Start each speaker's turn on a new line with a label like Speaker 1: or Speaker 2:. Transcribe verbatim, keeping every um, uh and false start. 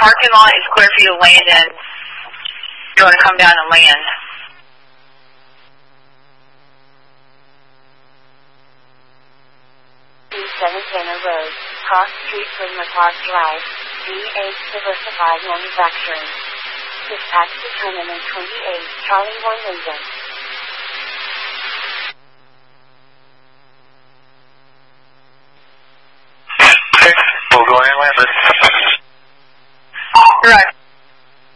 Speaker 1: parking lot is clear for you to land in. You want to come down and land.
Speaker 2: seven Tanner Road, Cross Street from McCark Drive, D H Diversified Manufacturing. Dispatch determinant twenty-eight, Charlie one Lincoln.